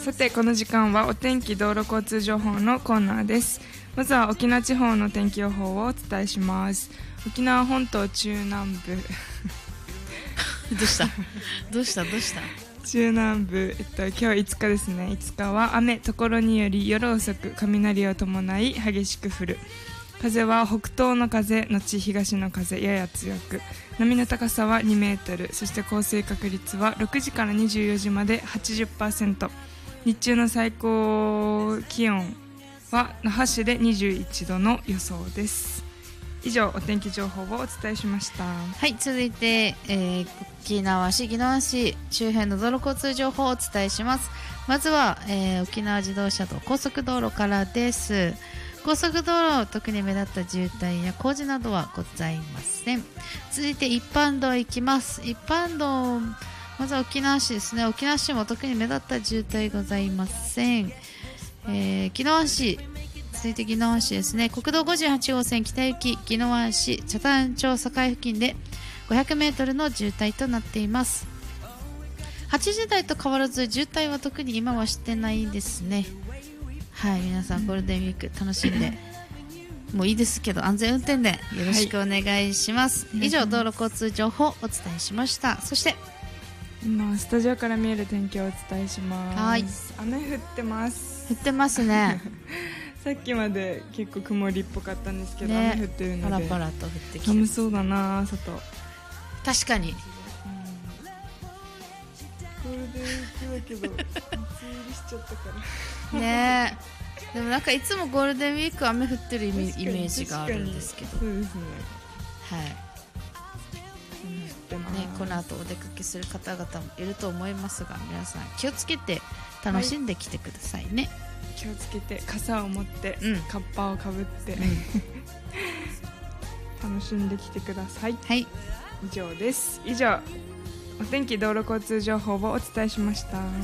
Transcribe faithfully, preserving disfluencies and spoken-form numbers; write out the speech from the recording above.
さてこの時間はお天気道路交通情報のコーナーです。まずは沖縄地方の天気予報をお伝えします。沖縄本島中南部どうしたどうしたどうした中南部、えっと、今日いつかですね。いつかは雨、ところにより夜遅く雷を伴い激しく降る。風は北東の風のち東の風、やや強く、波の高さはにメートル、そして降水確率はろくじからにじゅうよじまで はちじゅっパーセント、 日中の最高気温は那覇市でにじゅういちどの予想です。以上お天気情報をお伝えしました。 はい、続いて、えー、沖縄市宜野湾市周辺の道路交通情報をお伝えします。まずは、えー、沖縄自動車道高速道路からです。高速道路、特に目立った渋滞や工事などはございません。続いて一般道行きます。一般道、まずは沖縄市ですね。沖縄市も特に目立った渋滞ございません。えー、宜野湾市、続いて宜野湾市ですね。国道ごじゅうはち号線北行き宜野湾市北谷町境付近でごひゃくメートルの渋滞となっています。はちじ台と変わらず渋滞は特に今はしてないですね。はい、皆さんゴールデンウィーク楽しんでもういいですけど安全運転でよろしくお願いします、はい、以上道路交通情報をお伝えしました。そして今スタジオから見える天気をお伝えします。 はい、 雨降ってます。 降ってますねさっきまで結構曇りっぽかったんですけど、ね、雨降ってるのでパラパラと降ってきて寒そうだな外。 確かに、うん、 ゴールデンウィークだけど梅雨入りしちゃったからねえでもなんかいつもゴールデンウィーク雨降ってるイメージがあるんですけど、 そうですね、 はい、 雨降ってますね、この後お出かけする方々もいると思いますが、皆さん気をつけて楽しんできてくださいね、はい、 気をつけて傘を持って、うん、カッパをかぶって、うん、楽しんできてください。 はい、 以上です。以上お天気道路交通情報をお伝えしました。